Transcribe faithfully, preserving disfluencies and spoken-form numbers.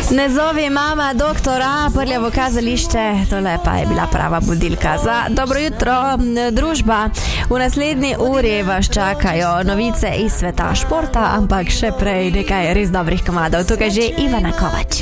Ne zovi mama doktora, prljavo kazališče, tole pa je bila prava budilka za dobro jutro, družba. V naslednji uri vas čakajo novice iz sveta športa, ampak še prej nekaj res dobrih komadov. Tukaj že Ivana Kovač.